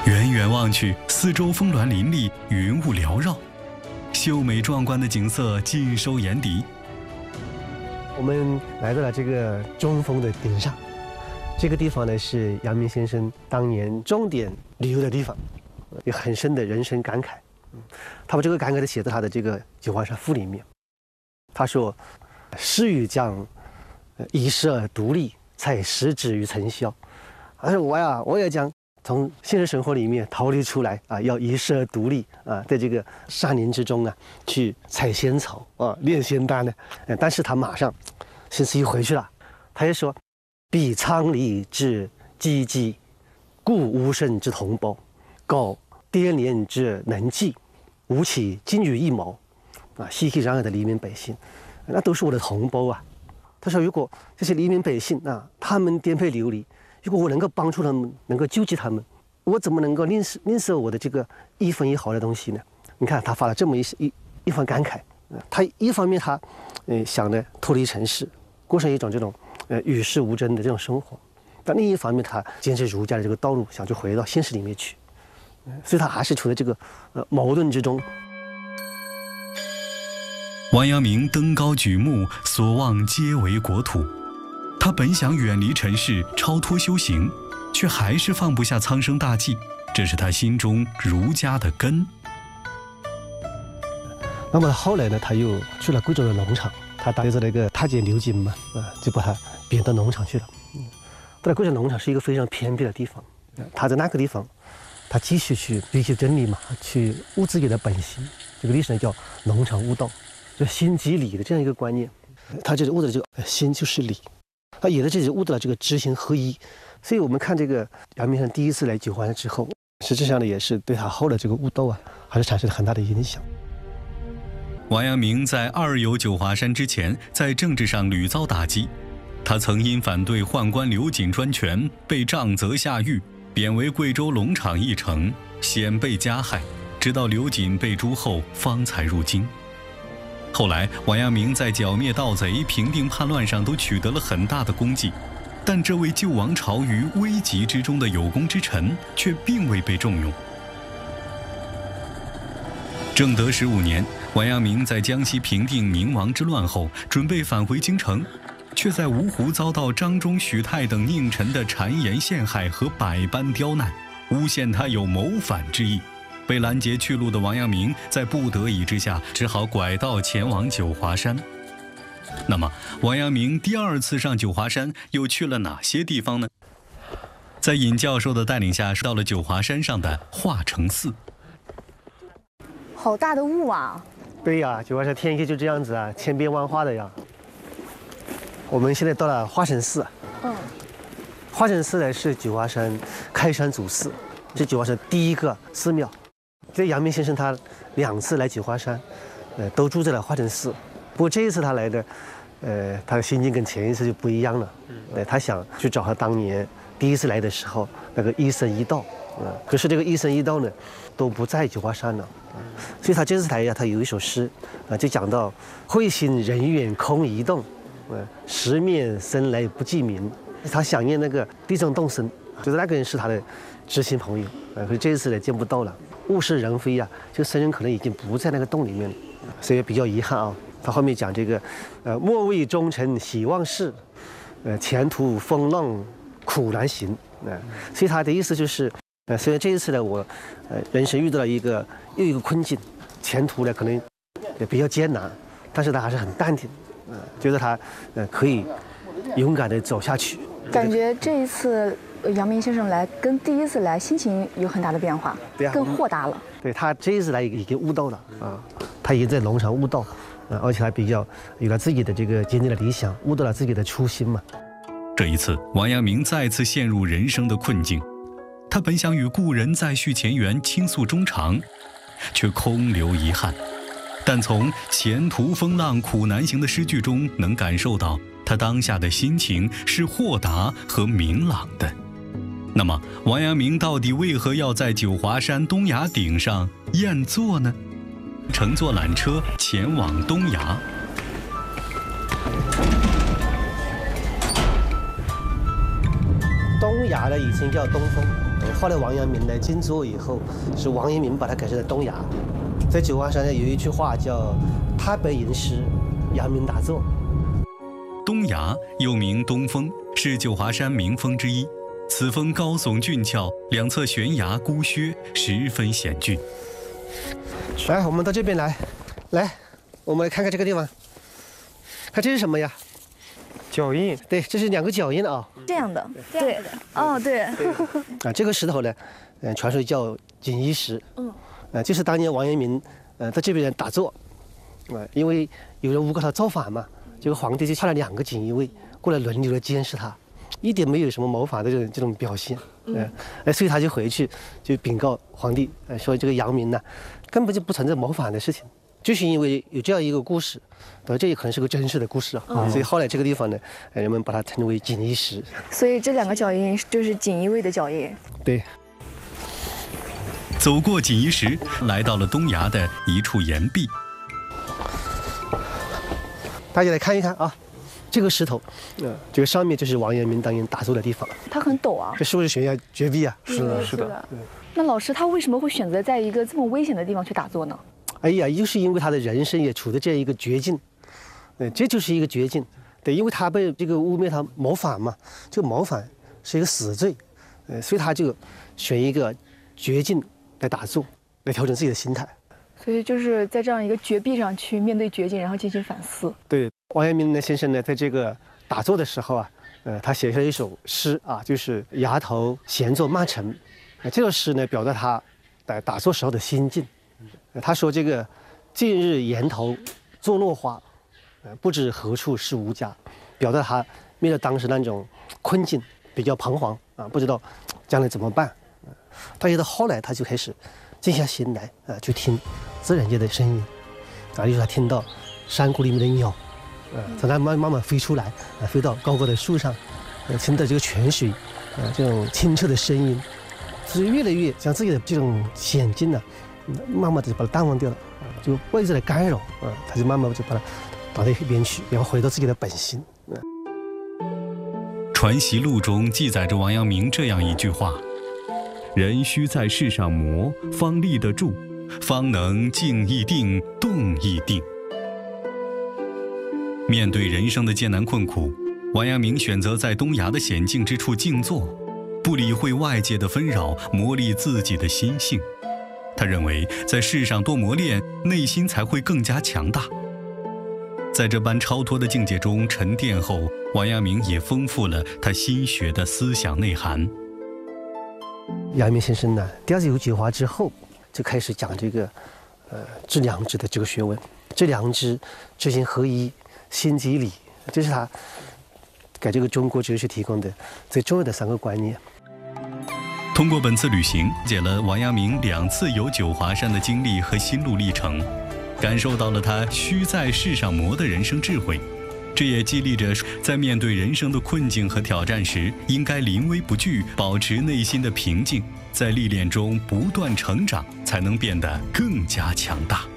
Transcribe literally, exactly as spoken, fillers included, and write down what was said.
远远望去，四周峰峦林立，云雾缭绕，秀美壮观的景色尽收眼底。 我们来到了这个中峰的顶上，这个地方呢是阳明先生当年重点旅游的地方，有很深的人生感慨。他把这个感慨的写在他的这个《九华山赋》里面。他说：“诗与将，以诗而独立，才实止于尘嚣。”他说我呀，我也将从现实生活里面逃离出来啊，要以诗而独立啊，在这个山林之中啊，去采仙草啊，炼仙丹呢。但是他马上心思一回去了，他就说：“彼苍离之积积，故无甚之同胞，告颠连之能济，吾岂金于一谋？”啊，熙熙攘攘的黎民百姓，那都是我的同胞啊。他说：“如果这些黎民百姓啊，他们颠沛流离，如果我能够帮助他们，能够救济他们，我怎么能够吝啬吝啬我的这个一分一毫的东西呢？”你看他发了这么一一一番感慨。他一方面他，呃，想着脱离尘世，过上一种这种呃与世无争的这种生活，但另一方面他坚持儒家的这个道路，想去回到现实里面去，所以他还是处在这个呃矛盾之中。 王阳明登高举目，所望皆为国土。他本想远离尘世，超脱修行，却还是放不下苍生大计，这是他心中儒家的根。 那么后来呢，他又去了贵州的农场，他带着那个太监刘金嘛，啊，就把他贬到农场去了。嗯，到了贵州农场是一个非常偏僻的地方，他在那个地方，他继续去追求真理嘛，去悟自己的本心。这个历史呢叫农场悟道。就心即理的这样一个观念，他这里悟的这个心就是理，他也在这里悟到了这个知行合一。所以我们看这个阳明山第一次来九华山之后，实质上呢也是对他后来这个悟道啊，还是产生了很大的影响。 王阳明在二游九华山之前，在政治上屡遭打击，他曾因反对宦官刘瑾专权，被杖责下狱，贬为贵州龙场驿丞，险被加害，直到刘瑾被诛后，方才入京。后来，王阳明在剿灭盗贼、平定叛乱上都取得了很大的功绩，但这位救亡朝于危急之中的有功之臣，却并未被重用。正德十五年，王阳明在江西平定明王之乱后，准备返回京城，却在芜湖遭到张忠、许泰等佞臣的谗言陷害和百般刁难，诬陷他有谋反之意。被拦截去路的王阳明在不得已之下，只好拐道前往九华山。那么，王阳明第二次上九华山又去了哪些地方呢？在尹教授的带领下，到了九华山上的化成寺。 好大的雾啊！ 对呀，九华山天气就这样子啊，千变万化的呀。我们现在到了化成寺。嗯。化成寺呢是九华山开山祖寺，是九华山第一个寺庙。这阳明先生他两次来九华山，呃，都住在了化成寺。不过这一次他来的，呃，他的心境跟前一次就不一样了。呃，他想去找他当年第一次来的时候那个一僧一道，呃，可是这个一僧一道呢，都不在九华山了。所以他这次来呀，他有一首诗，啊、呃，就讲到会心人远空一动，呃，十面僧来不记名。他想念那个地藏洞僧，就是那个人是他的知心朋友，呃，可是这一次呢见不到了。物是人非呀、啊，这个僧人可能已经不在那个洞里面了，所以比较遗憾啊。他后面讲这个，呃，莫为忠臣喜忘事，呃，前途风浪苦难行，啊、呃，所以他的意思就是，呃，虽然这一次呢，我，呃，人生遇到了一个又一个困境，前途呢可能也比较艰难，但是他还是很淡定，啊、呃，觉得他，呃，可以勇敢地走下去。 感觉这一次阳明先生来跟第一次来心情有很大的变化， 对啊， 更豁达了。 对，他这一次来已经悟道了啊，他已经在农场悟道，啊，而且还比较有了自己的这个坚定的理想，悟到了自己的初心嘛。 这一次，王阳明再次陷入人生的困境，他本想与故人再续前缘，倾诉衷肠，却空留遗憾。但从前途风浪苦难行的诗句中，能感受到他当下的心情是豁达和明朗的。那么，王阳明到底为何要在九华山东崖顶上宴坐呢？乘坐缆车前往东崖。 东崖呢，以前叫东峰。 后来王阳明来静坐以后，是王阳明把它改成了东崖。在九华山呢有一句话叫“太白吟诗，阳明打坐”。 东崖又名东峰，是九华山名峰之一。此峰高耸峻峭，两侧悬崖孤削，十分险峻。 来，我们到这边来，来，我们来看看这个地方。看这是什么呀？ 脚印。 对，这是两个脚印啊。 这样的， 这样子的。 哦，对。 啊，这个石头呢，嗯、呃，传说叫锦衣石。嗯。呃，就是当年王阳明，呃，在这边打坐，啊、呃，因为有人诬告他造反嘛，结果皇帝就派了两个锦衣卫过来轮流的监视他，一点没有什么谋反的这种这种表现。嗯。呃，所以他就回去就禀告皇帝，呃，说这个阳明呢，根本就不存在谋反的事情。就是因为有这样一个故事，对，这也可能是个真实的故事啊，嗯、所以后来这个地方呢，人们把它称为锦衣石。 所以这两个脚印就是锦衣卫的脚印。 对。 走过锦衣石，来到了东崖的一处岩壁。 大家来看一看啊，这个石头，嗯、呃，这个上面就是王阳明当年打坐的地方。 它很陡啊。 这是不是悬崖绝壁啊？ 是的，是的。 那老师他为什么会选择在一个这么危险的地方去打坐呢？ 哎呀，就是因为他的人生也处在这样一个绝境，对，这就是一个绝境，对，因为他被这个污蔑他谋反嘛，这个谋反是一个死罪，呃，所以他就选一个绝境来打坐，来调整自己的心态。 所以就是在这样一个绝壁上去面对绝境，然后进行反思。 对，王阳明呢先生呢，在这个打坐的时候啊，呃，他写下了一首诗啊，就是“崖头闲坐慢沉”，呃，这首诗呢表达他在打坐时候的心境。他说：“这个近日岩头坐落花，呃，不知何处是吾家。”表达他面对当时那种困境，比较彷徨啊，不知道将来怎么办。但是到后来，他就开始静下心来啊，去听自然界的声音啊，就是他听到山谷里面的鸟，呃，从那慢慢慢飞出来，啊，飞到高高的树上，呃，听到这个泉水，啊，这种清澈的声音，所以越来越将自己的这种险境呢。慢慢的就把它淡忘掉了，就外在的干扰啊，他就慢慢就把它倒到一边去，然后回到自己的本心。嗯， 《传习录》中记载着王阳明这样一句话：“人须在世上磨，方立得住，方能静亦定，动亦定。”面对人生的艰难困苦，王阳明选择在东崖的险境之处静坐，不理会外界的纷扰，磨砺自己的心性。他认为，在世上多磨练，内心才会更加强大。在这般超脱的境界中沉淀后，王阳明也丰富了他心学的思想内涵。 阳明先生呢，调子有九华之后，就开始讲这个，呃，致良知的这个学问。致良知、知行合一、心即理，这是他给这个中国哲学提供的最重要的三个观念。 通过本次旅行，了解了王阳明两次游九华山的经历和心路历程，感受到了他须在世上磨的人生智慧。这也激励着在面对人生的困境和挑战时，应该临危不惧，保持内心的平静，在历练中不断成长，才能变得更加强大。